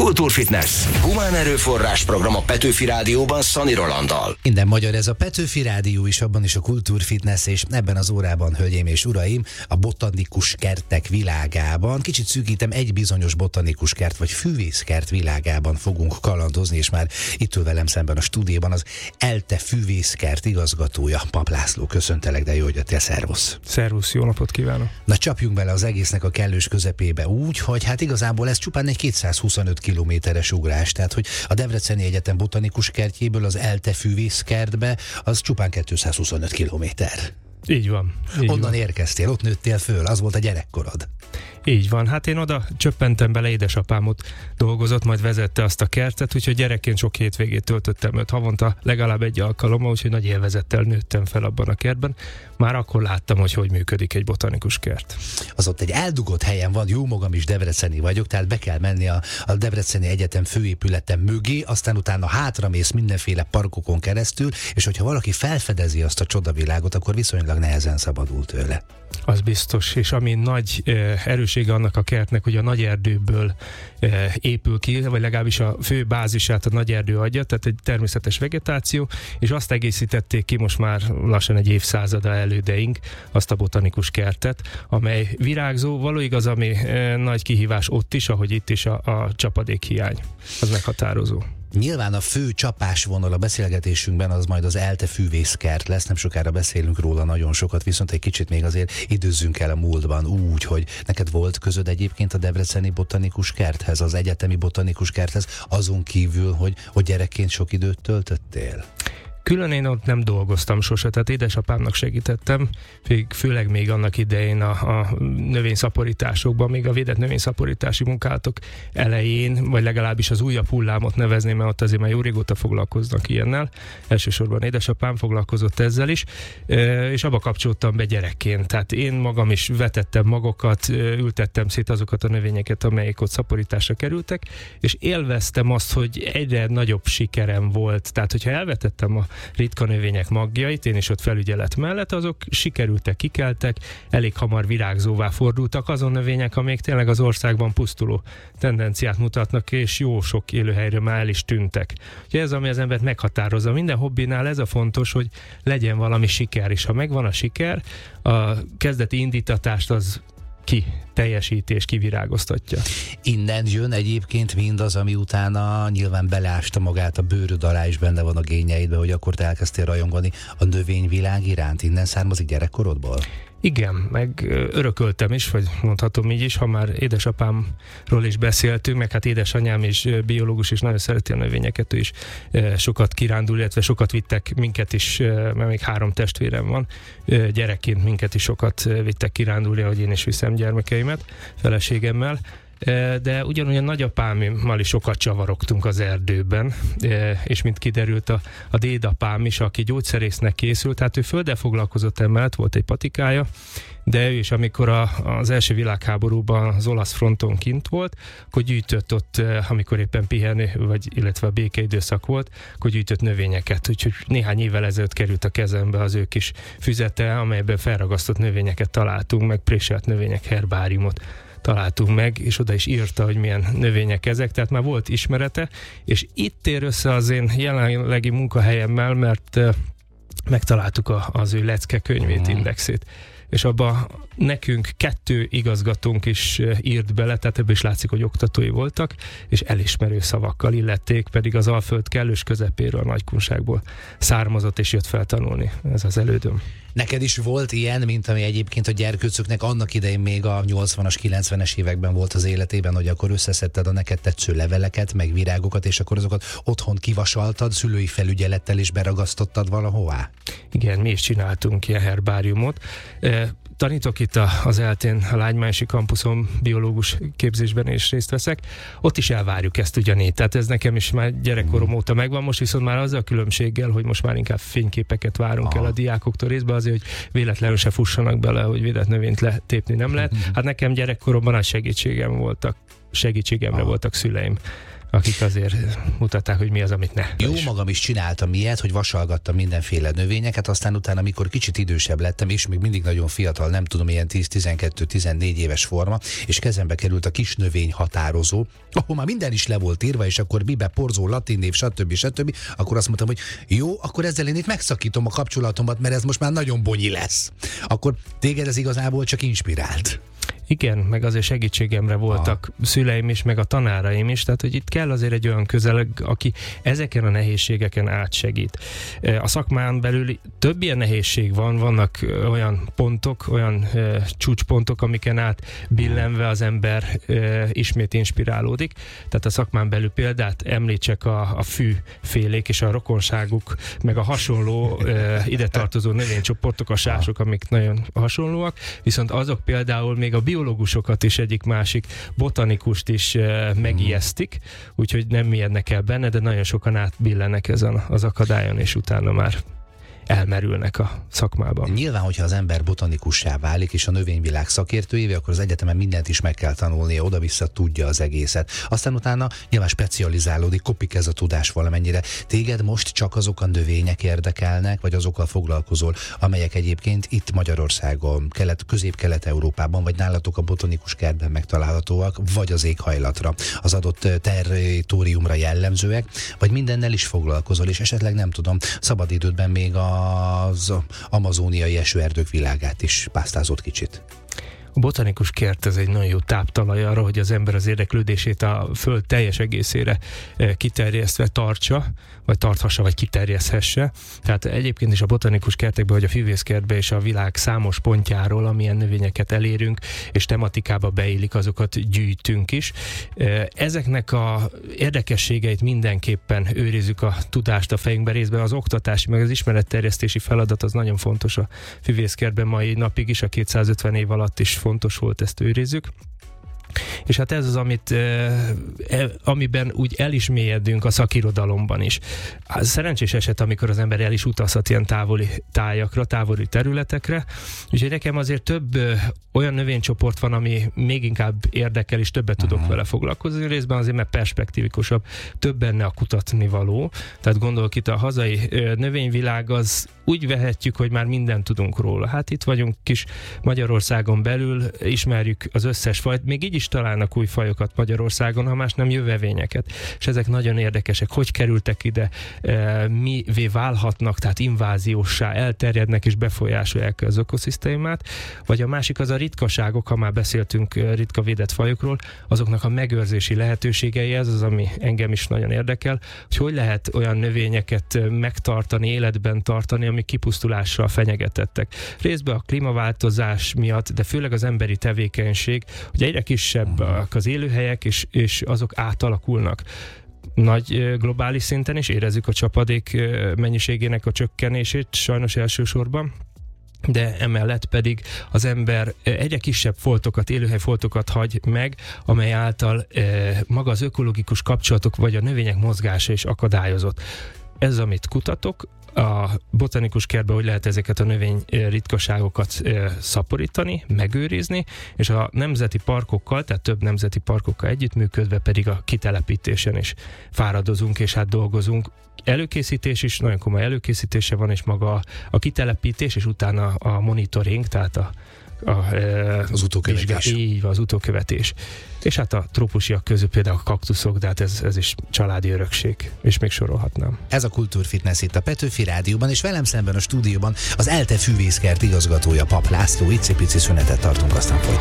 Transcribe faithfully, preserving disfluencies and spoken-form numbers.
Kultúrfitness. Humán erőforrás program a Petőfi Rádióban Szani Rolanddal. Minden magyar, ez a Petőfi Rádió is, abban is a Kultúrfitness, és ebben az órában, hölgyeim és uraim, a botanikus kertek világában, kicsit szűkítem, egy bizonyos botanikus kert vagy füvészkert világában fogunk kalandozni, és már itt ül velem szemben a stúdióban az ELTE füvészkert igazgatója, Pap László. Köszöntelek, de jó, hogy jöttél, szervusz. Szervusz, jó napot kívánok. Na, csapjunk bele az egésznek a kellős közepébe úgy, hogy hát igazából ez csupán egy kétszázhuszonöt kilométeres ugrás, tehát hogy a Debreceni Egyetem botanikus kertjéből az ELTE füvészkertbe az csupán kétszázhuszonöt kilométer. Így van. Így Onnan van. érkeztél, ott nőttél föl, az volt a gyerekkorod. Így van. Hát én oda csöppentem bele, édesapám ott dolgozott, majd vezette azt a kertet, úgyhogy gyerekként sok hétvégét töltöttem öt havonta, legalább egy alkalommal, úgyhogy nagy élvezettel nőttem fel abban a kertben. Már akkor láttam, hogy hogy működik egy botanikus kert. Az ott egy eldugott helyen van, jó magam is debreceni vagyok, tehát be kell menni a, a Debreceni Egyetem főépülete mögé, aztán utána hátramész mindenféle parkokon keresztül, és hogyha valaki felfedezi azt a csodavilágot, akkor viszonylag nehezen szabadul tőle. Az biztos, és ami nagy eh, erősége annak a kertnek, hogy a nagy erdőből eh, épül ki, vagy legalábbis a fő bázisát a nagy erdő adja, tehát egy természetes vegetáció, és azt egészítették ki most már lassan egy évszázada elődeink, azt a botanikus kertet, amely virágzó, való igaz, ami eh, nagy kihívás ott is, ahogy itt is a, a csapadékhiány. Az meghatározó. Nyilván a fő csapásvonal a beszélgetésünkben az majd az ELTE füvészkert lesz, nem sokára beszélünk róla nagyon sokat, viszont egy kicsit még azért időzzünk el a múltban úgy, hogy neked volt közöd egyébként a Debreceni botanikus kerthez, az egyetemi botanikus kerthez, azon kívül, hogy, hogy gyerekként sok időt töltöttél? Külön én ott nem dolgoztam sose, tehát édesapámnak segítettem, főleg még annak idején a, a növényszaporításokban, még a védett növényszaporítási munkálatok elején, vagy legalábbis az újabb hullámot nevezném, mert ott azért már jó régóta foglalkoznak ilyennel. Elsősorban édesapám foglalkozott ezzel is, és abba kapcsoltam be gyerekként. Tehát én magam is vetettem magokat, ültettem szét azokat a növényeket, amelyek ott szaporításra kerültek, és élveztem azt, hogy egyre nagyobb sikerem volt. Tehát, hogyha elvetettem a ritka növények magjait, én is ott felügyelet mellett, azok sikerültek, kikeltek, elég hamar virágzóvá fordultak azon növények, amelyek tényleg az országban pusztuló tendenciát mutatnak, és jó sok élőhelyről már el is tűntek. Úgyhogy ez, ami az embert meghatározza. Minden hobbinál ez a fontos, hogy legyen valami siker, és ha megvan a siker, a kezdeti indítatást az ki teljesíti és kivirágoztatja. Innen jön egyébként mindaz, ami utána nyilván beleásta magát a bőröd alá, is benne van a génjeidbe, hogy akkor te elkezdtél rajongani a növényvilág iránt. Innen származik gyerekkorodból? Igen, meg örököltem is, vagy mondhatom így is, ha már édesapámról is beszéltünk, meg hát édesanyám is biológus, és nagyon szereti a növényeket, ő is sokat kirándul, illetve sokat vittek minket is, mert még három testvérem van, gyerekként minket is sokat vittek kirándulni, ahogy én is viszem gyermekeimet, feleségemmel. De ugyanúgy a nagyapámmal is sokat csavarogtunk az erdőben, és mint kiderült a, a dédapám is, aki gyógyszerésznek készült, hát ő földdel foglalkozott emellett, volt egy patikája, de ő is, amikor a, az első világháborúban az olasz fronton kint volt, akkor gyűjtött ott, amikor éppen pihenő, vagy illetve a békeidőszak volt, akkor gyűjtött növényeket, úgyhogy néhány évvel ezelőtt került a kezembe az ő kis füzete, amelyben felragasztott növényeket találtunk, meg préselt növények herbáriumot találtunk meg, és oda is írta, hogy milyen növények ezek, tehát már volt ismerete, és itt ér össze az én jelenlegi munkahelyemmel, mert uh, megtaláltuk a, az ő lecke könyvét, indexét, és abba nekünk kettő igazgatónk is írt bele, tehát ebből is látszik, hogy oktatói voltak, és elismerő szavakkal illették, pedig az Alföld kellős közepéről, a Nagykunságból származott, és jött fel tanulni. Ez az elődöm. Neked is volt ilyen, mint ami egyébként a gyerkőcöknek annak idején még a nyolcvanas, kilencvenes években volt az életében, hogy akkor összeszedted a neked tetsző leveleket, meg virágokat, és akkor azokat otthon kivasaltad, szülői felügyelettel is beragasztottad valahová? Igen, mi is csináltunk ilyen herbáriumot. Tanítok itt az eltén, a Lágymányosi kampuszon, biológus képzésben is részt veszek. Ott is elvárjuk ezt ugyanígy. Tehát ez nekem is már gyerekkorom óta megvan, most viszont már az a különbséggel, hogy most már inkább fényképeket várunk Aha. el a diákoktól részben, azért, hogy véletlenül se fussanak bele, hogy védett növényt letépni nem lehet. Hát nekem gyerekkoromban nagy segítségem voltak, segítségemre Aha. voltak szüleim, akik azért mutatták, hogy mi az, amit ne. Jó, magam is csináltam ilyet, hogy vasalgattam mindenféle növényeket, aztán utána, amikor kicsit idősebb lettem, és még mindig nagyon fiatal, nem tudom, ilyen tíz-tizenkettő-tizennégy éves forma, és kezembe került a kis növényhatározó, ahol már minden is le volt írva, és akkor bibe, porzó, latin név, stb. stb. Akkor azt mondtam, hogy jó, akkor ezzel én itt megszakítom a kapcsolatomat, mert ez most már nagyon bonyi lesz. Akkor téged ez igazából csak inspirált. Igen, meg azért segítségemre voltak Aha. szüleim is, meg a tanáraim is, tehát hogy itt kell azért egy olyan közeleg, aki ezeken a nehézségeken átsegít. A szakmán belül több ilyen nehézség van, vannak olyan pontok, olyan e, csúcspontok, amiken át billenve az ember e, ismét inspirálódik. Tehát a szakmán belül példát említsek a, a fűfélék és a rokonságuk, meg a hasonló e, ide tartozó növénycsoportok, a sások, amik nagyon hasonlóak, viszont azok például még a biológusokat is, egyik másik botanikust is uh, megijesztik, úgyhogy nem ijednek el benne, de nagyon sokan átbillenek ezen az akadályon, és utána már elmerülnek a szakmában. Nyilván, hogyha az ember botanikussá válik, és a növényvilág szakértőjévé, akkor az egyetemen mindent is meg kell tanulnia, oda-vissza tudja az egészet. Aztán utána nyilván specializálódik, kopik ez a tudás valamennyire. Téged most csak azok a növények érdekelnek, vagy azokkal foglalkozol, amelyek egyébként itt Magyarországon, kelet, közép-kelet-európában, vagy nálatok a botanikus kertben megtalálhatóak, vagy az éghajlatra, az adott territóriumra jellemzőek, vagy mindennel is foglalkozol, és esetleg nem tudom, szabadidődben még a az amazóniai esőerdők világát is pásztázott kicsit. A botanikus kert ez egy nagyon jó táptalaj arra, hogy az ember az érdeklődését a föld teljes egészére kiterjesztve tartsa, vagy tarthassa, vagy kiterjeszthesse. Tehát egyébként is a botanikus kertekben, vagy a füvészkertben és a világ számos pontjáról, amilyen növényeket elérünk, és tematikába beillik, azokat gyűjtünk is. Ezeknek a érdekességeit mindenképpen őrizzük a tudást a fejünkben, részben az oktatási, meg az ismeretterjesztési feladat az nagyon fontos a füvészkertben mai napig is, a kétszázötven év alatt is fontos volt, ezt őrizzük. És hát ez az, amit, eh, amiben úgy el is mélyedünk a szakirodalomban is. Az szerencsés eset, amikor az ember el is utazhat ilyen távoli tájakra, távoli területekre, úgyhogy nekem azért több eh, olyan növénycsoport van, ami még inkább érdekel, és többet tudok uh-huh. vele foglalkozni. Részben azért, mert perspektívikusabb, több benne a kutatni való. Tehát gondolok itt a hazai eh, növényvilág, az úgy vehetjük, hogy már mindent tudunk róla. Hát itt vagyunk kis Magyarországon belül, ismerjük az összes fajt, még így is találnak új fajokat Magyarországon, ha más nem jövevényeket. És ezek nagyon érdekesek. Hogy kerültek ide, e, mivé válhatnak, tehát invázióssá elterjednek és befolyásolják az ökoszisztémát. Vagy a másik az a ritkaságok, ha már beszéltünk ritka védett fajokról, azoknak a megőrzési lehetőségei, ez az, ami engem is nagyon érdekel, hogy hogy lehet olyan növényeket megtartani, életben tartani, amik kipusztulással fenyegetettek. Részben a klímaváltozás miatt, de főleg az emberi tevékenység, hogy egyre kisebbek az élőhelyek, és, és azok átalakulnak. Nagy globális szinten is érezzük a csapadék mennyiségének a csökkenését, sajnos elsősorban, de emellett pedig az ember egyre kisebb foltokat, élőhelyfoltokat hagy meg, amely által maga az ökológikus kapcsolatok vagy a növények mozgása is akadályozott. Ez, amit kutatok, a botanikus kertben hogy lehet ezeket a növény ritkaságokat szaporítani, megőrizni, és a nemzeti parkokkal, tehát több nemzeti parkokkal együttműködve pedig a kitelepítésen is fáradozunk és hát dolgozunk. Előkészítés is, nagyon komoly előkészítése van, és maga a kitelepítés, és utána a monitoring, tehát a A, az utókövetés. Így van, az utókövetés. És hát a trópusiak közül például a kaktuszok, de hát ez, ez is családi örökség, és még sorolhatnám. Ez a Kultúrfitness itt a Petőfi Rádióban, és velem szemben a stúdióban az ELTE Füvészkert igazgatója, Pap László. Icipici szünetet tartunk, aztán folytatjuk.